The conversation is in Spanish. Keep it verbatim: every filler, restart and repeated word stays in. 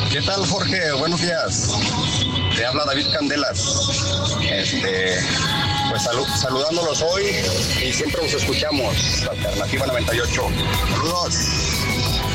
¿Qué tal, Jorge? Buenos días. Te habla David Candelas. Este, pues salu- saludándolos hoy y siempre los escuchamos. Alternativa noventa y ocho. Saludos.